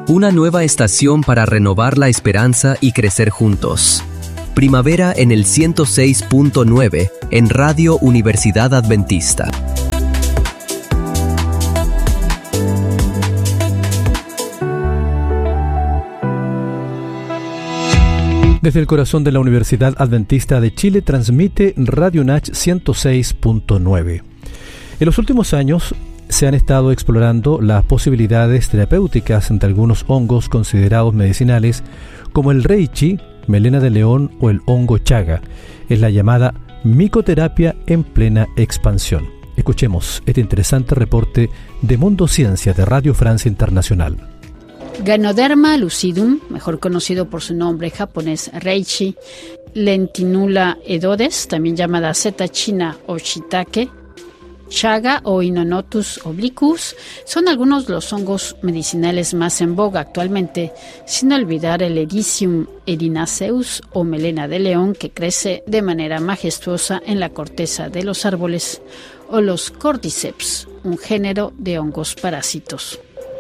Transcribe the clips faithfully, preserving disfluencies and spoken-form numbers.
Una nueva estación para renovar la esperanza y crecer juntos. Primavera en el ciento seis punto nueve en Radio Universidad Adventista. Desde el corazón de la Universidad Adventista de Chile transmite Radio Nach ciento seis punto nueve. En los últimos años se han estado explorando las posibilidades terapéuticas ante algunos hongos considerados medicinales como el reishi, melena de león o el hongo chaga. Es la llamada micoterapia en plena expansión. Escuchemos este interesante reporte de Mundo Ciencia de Radio Francia Internacional. Ganoderma lucidum, mejor conocido por su nombre japonés reishi, Lentinula edodes, también llamada seta china o shiitake, chaga o Inonotus obliquus, son algunos de los hongos medicinales más en boga actualmente, sin olvidar el Ericium erinaceus o melena de león, que crece de manera majestuosa en la corteza de los árboles, o los cordyceps, un género de hongos parásitos.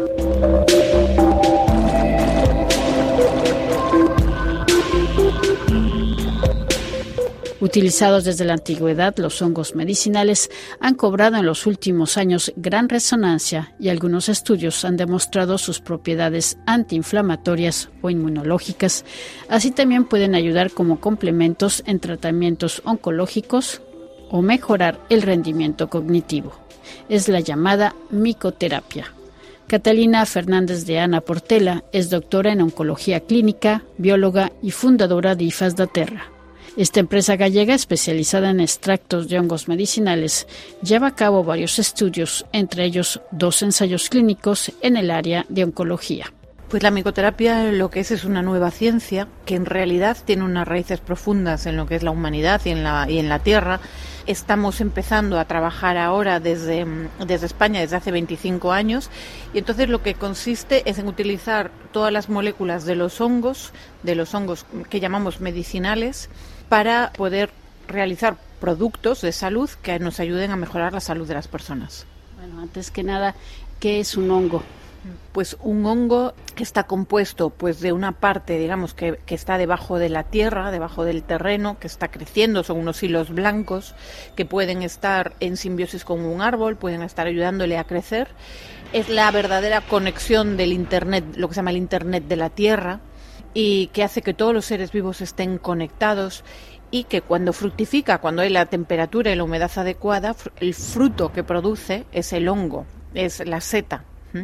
Utilizados desde la antigüedad, los hongos medicinales han cobrado en los últimos años gran resonancia y algunos estudios han demostrado sus propiedades antiinflamatorias o inmunológicas. Así también pueden ayudar como complementos en tratamientos oncológicos o mejorar el rendimiento cognitivo. Es la llamada micoterapia. Catalina Fernández de Ana Portela es doctora en oncología clínica, bióloga y fundadora de IFAS da Terra. Esta empresa gallega, especializada en extractos de hongos medicinales, lleva a cabo varios estudios, entre ellos dos ensayos clínicos en el área de oncología. Pues la micoterapia lo que es es una nueva ciencia que en realidad tiene unas raíces profundas en lo que es la humanidad y en la, y en la Tierra. Estamos empezando a trabajar ahora desde, desde España desde hace veinticinco años y entonces lo que consiste es en utilizar todas las moléculas de los hongos, de los hongos que llamamos medicinales, para poder realizar productos de salud que nos ayuden a mejorar la salud de las personas. Bueno, antes que nada, ¿qué es un hongo? Pues un hongo que está compuesto pues de una parte, digamos, que, que está debajo de la tierra, debajo del terreno, que está creciendo, son unos hilos blancos que pueden estar en simbiosis con un árbol, pueden estar ayudándole a crecer. Es la verdadera conexión del Internet, lo que se llama el Internet de la Tierra, y que hace que todos los seres vivos estén conectados y que cuando fructifica, cuando hay la temperatura y la humedad adecuada, el fruto que produce es el hongo, es la seta.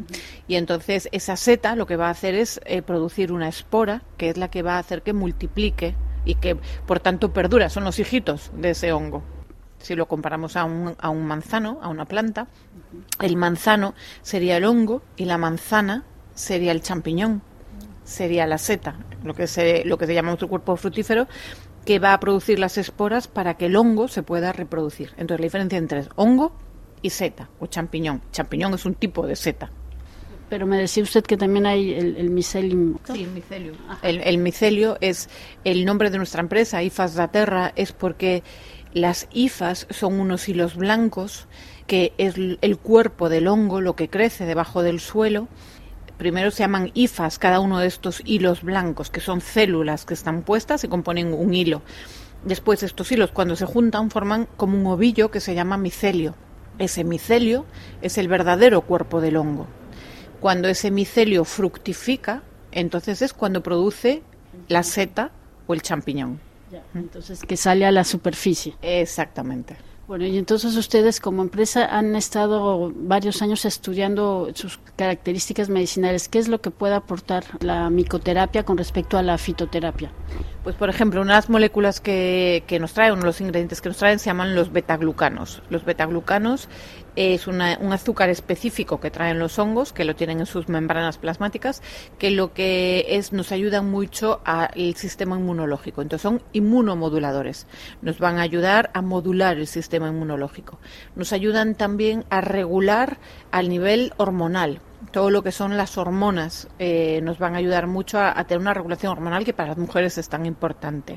Y entonces esa seta lo que va a hacer es eh, producir una espora, que es la que va a hacer que multiplique y que por tanto perdura, son los hijitos de ese hongo. Si lo comparamos a un, a un manzano, a una planta, el manzano sería el hongo y la manzana sería el champiñón, sería la seta, lo que se, lo que se llama nuestro cuerpo fructífero, que va a producir las esporas para que el hongo se pueda reproducir. Entonces la diferencia entre hongo y seta o champiñón. Champiñón es un tipo de seta. Pero me decía usted que también hay el, el micelium. Sí, el micelio. El, el micelio es el nombre de nuestra empresa, IFAS da Terra, es porque las hifas son unos hilos blancos que es el cuerpo del hongo, lo que crece debajo del suelo. Primero se llaman hifas, cada uno de estos hilos blancos, que son células que están puestas y componen un hilo. Después estos hilos, cuando se juntan, forman como un ovillo que se llama micelio. Ese micelio es el verdadero cuerpo del hongo. Cuando ese micelio fructifica, entonces es cuando produce la seta o el champiñón. Ya, entonces que sale a la superficie. Exactamente. Bueno, y entonces ustedes como empresa han estado varios años estudiando sus características medicinales. ¿Qué es lo que puede aportar la micoterapia con respecto a la fitoterapia? Pues, por ejemplo, una de las moléculas que, que nos traen, uno de los ingredientes que nos traen, se llaman los betaglucanos. Los betaglucanos es una, un azúcar específico que traen los hongos, que lo tienen en sus membranas plasmáticas, que lo que es nos ayudan mucho al sistema inmunológico. Entonces son inmunomoduladores. Nos van a ayudar a modular el sistema inmunológico. Nos ayudan también a regular al nivel hormonal. Todo lo que son las hormonas eh, nos van a ayudar mucho a, a tener una regulación hormonal que para las mujeres es tan importante.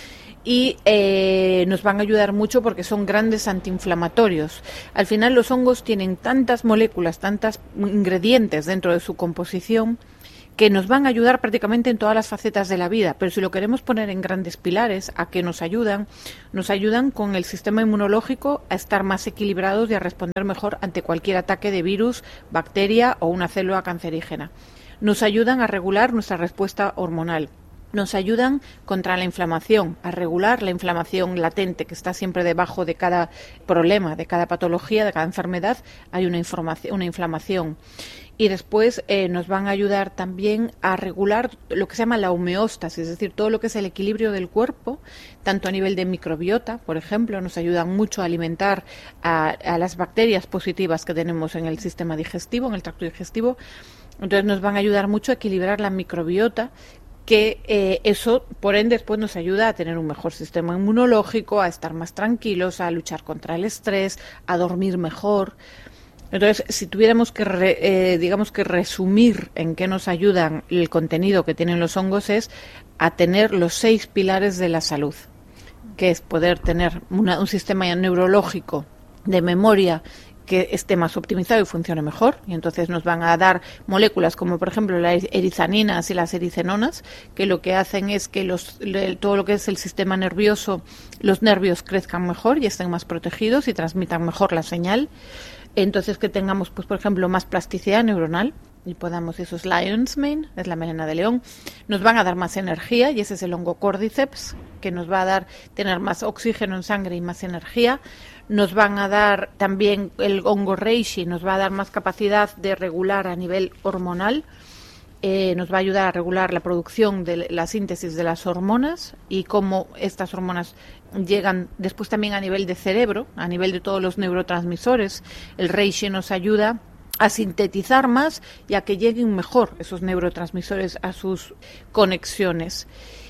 Y eh, nos van a ayudar mucho porque son grandes antiinflamatorios. Al final los hongos tienen tantas moléculas, tantos ingredientes dentro de su composición que nos van a ayudar prácticamente en todas las facetas de la vida, pero si lo queremos poner en grandes pilares, ¿a qué nos ayudan? Nos ayudan con el sistema inmunológico a estar más equilibrados y a responder mejor ante cualquier ataque de virus, bacteria o una célula cancerígena. Nos ayudan a regular nuestra respuesta hormonal. Nos ayudan contra la inflamación, a regular la inflamación latente que está siempre debajo de cada problema, de cada patología, de cada enfermedad, hay una, información, una inflamación. Y después eh, nos van a ayudar también a regular lo que se llama la homeostasis, es decir, todo lo que es el equilibrio del cuerpo, tanto a nivel de microbiota, por ejemplo, nos ayudan mucho a alimentar a, a las bacterias positivas que tenemos en el sistema digestivo, en el tracto digestivo. Entonces nos van a ayudar mucho a equilibrar la microbiota, que eh, eso, por ende, después nos ayuda a tener un mejor sistema inmunológico, a estar más tranquilos, a luchar contra el estrés, a dormir mejor. Entonces, si tuviéramos que, re, eh, digamos que resumir en qué nos ayudan el contenido que tienen los hongos, es a tener los seis pilares de la salud, que es poder tener una, un sistema neurológico de memoria que esté más optimizado y funcione mejor, y entonces nos van a dar moléculas como por ejemplo las erizaninas y las ericenonas, que lo que hacen es que los, todo lo que es el sistema nervioso, los nervios crezcan mejor y estén más protegidos y transmitan mejor la señal. Entonces que tengamos, pues por ejemplo, más plasticidad neuronal y podamos, eso es Lion's Mane, es la melena de león. Nos van a dar más energía y ese es el hongo Cordyceps, que nos va a dar tener más oxígeno en sangre y más energía. Nos van a dar también el hongo reishi, nos va a dar más capacidad de regular a nivel hormonal. Eh, nos va a ayudar a regular la producción de la síntesis de las hormonas y cómo estas hormonas llegan después también a nivel de cerebro, a nivel de todos los neurotransmisores. El reishi nos ayuda a sintetizar más y a que lleguen mejor esos neurotransmisores a sus conexiones.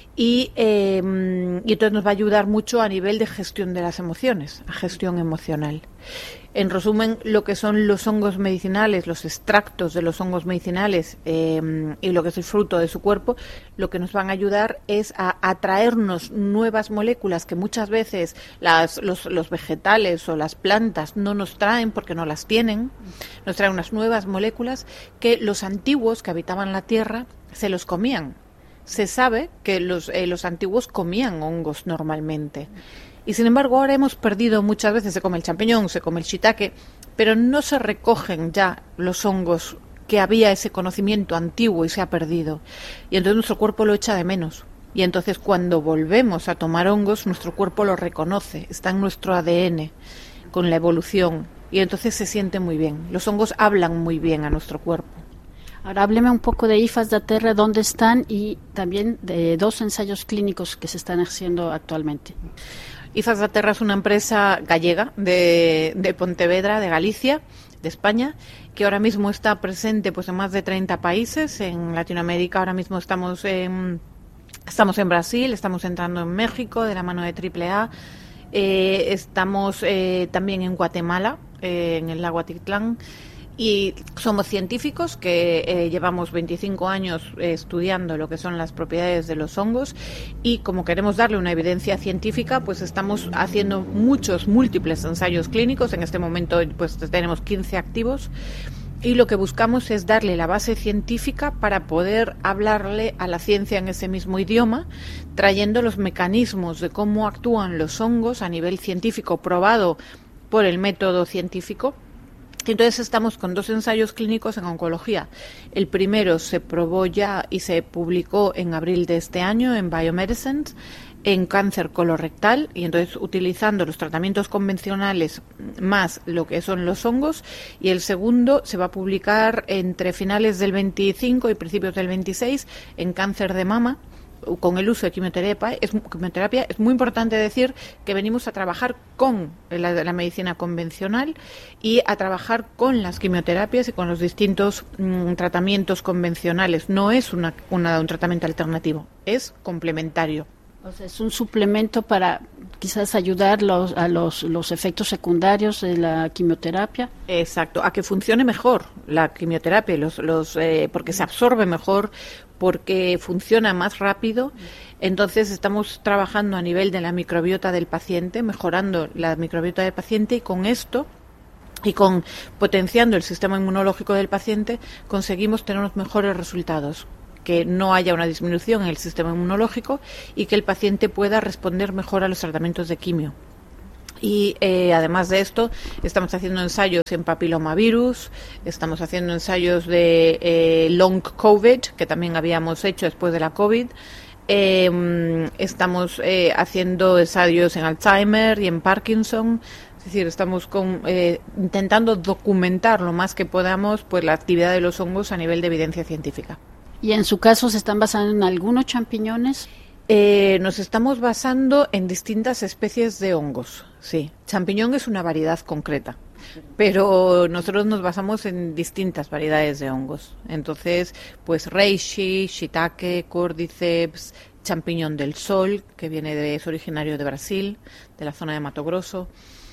Y, eh, y entonces nos va a ayudar mucho a nivel de gestión de las emociones, a gestión emocional. En resumen, lo que son los hongos medicinales, los extractos de los hongos medicinales eh, y lo que es el fruto de su cuerpo, lo que nos van a ayudar es a atraernos nuevas moléculas que muchas veces las, los, los vegetales o las plantas no nos traen porque no las tienen. Nos traen unas nuevas moléculas que los antiguos que habitaban la tierra se los comían. Se sabe que los, eh, los antiguos comían hongos normalmente. Y sin embargo ahora hemos perdido muchas veces, se come el champiñón, se come el shiitake, pero no se recogen ya los hongos que había ese conocimiento antiguo y se ha perdido. Y entonces nuestro cuerpo lo echa de menos. Y entonces cuando volvemos a tomar hongos, nuestro cuerpo lo reconoce, está en nuestro A D N con la evolución. Y entonces se siente muy bien. Los hongos hablan muy bien a nuestro cuerpo. Ahora hábleme un poco de I F A S da Terra, dónde están y también de dos ensayos clínicos que se están haciendo actualmente. I F A S da Terra es una empresa gallega de, de Pontevedra, de Galicia, de España, que ahora mismo está presente pues en más de treinta países. En Latinoamérica ahora mismo estamos en, estamos en Brasil, estamos entrando en México de la mano de Triple A, eh, estamos eh, también en Guatemala, eh, en el lago Atitlán. Y somos científicos que eh, llevamos veinticinco años eh, estudiando lo que son las propiedades de los hongos y como queremos darle una evidencia científica, pues estamos haciendo muchos, múltiples ensayos clínicos. En este momento pues tenemos quince activos y lo que buscamos es darle la base científica para poder hablarle a la ciencia en ese mismo idioma, trayendo los mecanismos de cómo actúan los hongos a nivel científico probado por el método científico. Entonces estamos con dos ensayos clínicos en oncología. El primero se probó ya y se publicó en abril de este año en Biomedicine en cáncer colorectal y entonces utilizando los tratamientos convencionales más lo que son los hongos, y el segundo se va a publicar entre finales del veinticinco y principios del veintiséis en cáncer de mama con el uso de quimioterapia. Es, quimioterapia. Es muy importante decir que venimos a trabajar con la, la medicina convencional y a trabajar con las quimioterapias y con los distintos mmm, tratamientos convencionales. No es una, una, un tratamiento alternativo, es complementario. O sea, es un suplemento para quizás ayudar los, a los, los efectos secundarios de la quimioterapia. Exacto, a que funcione mejor la quimioterapia, los, los, eh, porque se absorbe mejor, porque funciona más rápido. Entonces estamos trabajando a nivel de la microbiota del paciente, mejorando la microbiota del paciente, y con esto y con potenciando el sistema inmunológico del paciente conseguimos tener unos mejores resultados. que no haya una disminución en el sistema inmunológico y que el paciente pueda responder mejor a los tratamientos de quimio. Y eh, además de esto, estamos haciendo ensayos en papilomavirus, estamos haciendo ensayos de eh, long COVID, que también habíamos hecho después de la COVID. Eh, estamos eh, haciendo ensayos en Alzheimer y en Parkinson. Es decir, estamos con, eh, intentando documentar lo más que podamos pues la actividad de los hongos a nivel de evidencia científica. ¿Y en su caso se están basando en algunos champiñones? Eh, nos estamos basando en distintas especies de hongos, sí. Champiñón es una variedad concreta, pero nosotros nos basamos en distintas variedades de hongos. Entonces, pues reishi, shiitake, cordyceps, champiñón del sol, que viene de, es originario de Brasil, de la zona de Mato Grosso.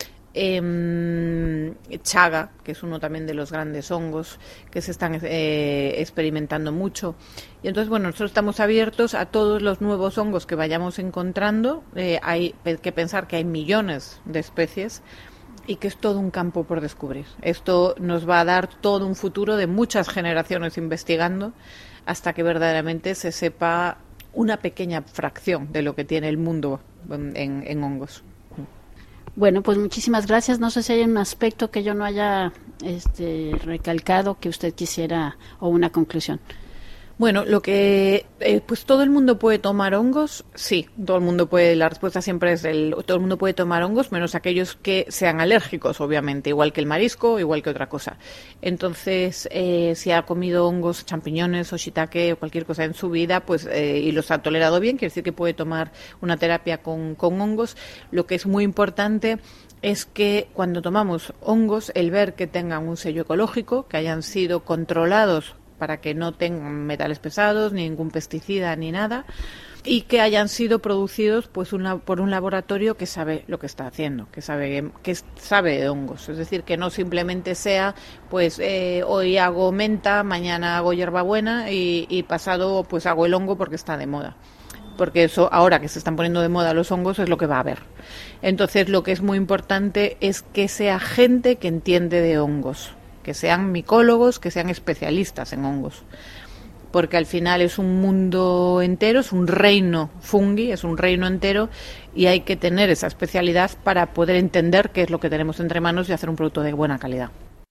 Eh, chaga, que es uno también de los grandes hongos que se están eh, experimentando mucho. Y entonces, bueno, nosotros estamos abiertos a todos los nuevos hongos que vayamos encontrando. Eh, hay que pensar que hay millones de especies y que es todo un campo por descubrir. Esto nos va a dar todo un futuro de muchas generaciones investigando hasta que verdaderamente se sepa una pequeña fracción de lo que tiene el mundo en, en hongos. Bueno, pues muchísimas gracias. No sé si hay un aspecto que yo no haya este, recalcado que usted quisiera, o una conclusión. Bueno, lo que eh, pues todo el mundo puede tomar hongos, sí, todo el mundo puede, la respuesta siempre es el, todo el mundo puede tomar hongos, menos aquellos que sean alérgicos, obviamente, igual que el marisco, igual que otra cosa. Entonces, eh, si ha comido hongos, champiñones o shiitake o cualquier cosa en su vida, pues eh, y los ha tolerado bien, quiere decir que puede tomar una terapia con, con hongos. Lo que es muy importante es que cuando tomamos hongos, el ver que tengan un sello ecológico, que hayan sido controlados para que no tengan metales pesados, ni ningún pesticida, ni nada, y que hayan sido producidos pues una, por un laboratorio que sabe lo que está haciendo, que sabe que sabe de hongos. Es decir, que no simplemente sea, pues eh, hoy hago menta, mañana hago hierbabuena y, y pasado pues hago el hongo porque está de moda. Porque eso, ahora que se están poniendo de moda los hongos, es lo que va a haber. Entonces, lo que es muy importante es que sea gente que entiende de hongos, que sean micólogos, que sean especialistas en hongos, porque al final es un mundo entero, es un reino fungi, es un reino entero, y hay que tener esa especialidad para poder entender qué es lo que tenemos entre manos y hacer un producto de buena calidad.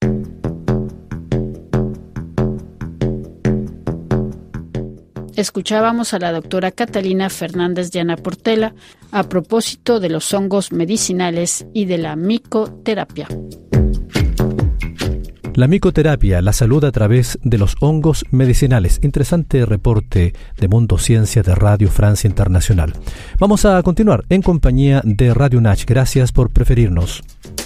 Escuchábamos a la doctora Catalina Fernández Llana Portela a propósito de los hongos medicinales y de la micoterapia. La micoterapia, la salud a través de los hongos medicinales. Interesante reporte de Mundo Ciencia de Radio Francia Internacional. Vamos a continuar en compañía de Radio Nach. Gracias por preferirnos.